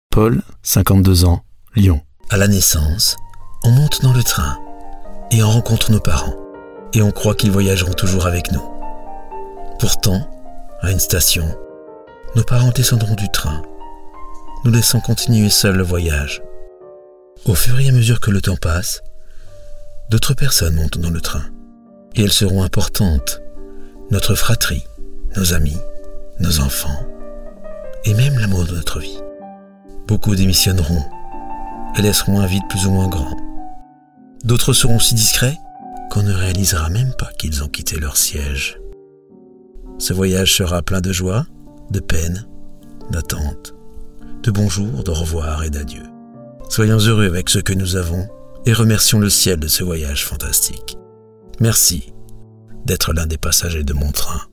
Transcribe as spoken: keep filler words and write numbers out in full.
Paul, cinquante-deux ans, Lyon. À la naissance, on monte dans le train et on rencontre nos parents et on croit qu'ils voyageront toujours avec nous. Pourtant, à une station, nos parents descendront du train, nous laissant continuer seuls le voyage. Au fur et à mesure que le temps passe, d'autres personnes montent dans le train et elles seront importantes, notre fratrie, nos amis, nos enfants et même l'amour de notre vie. Beaucoup démissionneront et laisseront un vide plus ou moins grand. D'autres seront si discrets qu'on ne réalisera même pas qu'ils ont quitté leur siège. Ce voyage sera plein de joie, de peine, d'attente, de bonjour, de revoir et d'adieu. Soyons heureux avec ce que nous avons et remercions le ciel de ce voyage fantastique. Merci d'être l'un des passagers de mon train.